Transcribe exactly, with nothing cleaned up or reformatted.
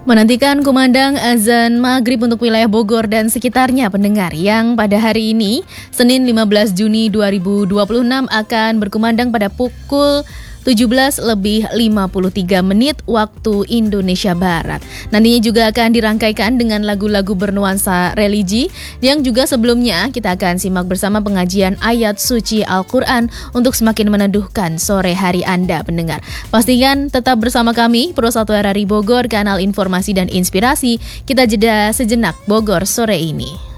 Menantikan kumandang azan maghrib untuk wilayah Bogor dan sekitarnya pendengar yang pada hari ini, Senin lima belas Juni dua ribu dua puluh enam akan berkumandang pada pukul tujuh belas lebih lima puluh tiga menit waktu Indonesia Barat. Nantinya juga akan dirangkaikan dengan lagu-lagu bernuansa religi yang juga sebelumnya kita akan simak bersama pengajian ayat suci Al-Quran untuk semakin meneduhkan sore hari Anda pendengar. Pastikan tetap bersama kami, Pro satu R R I Bogor, kanal informasi dan inspirasi. Kita jeda sejenak Bogor sore ini.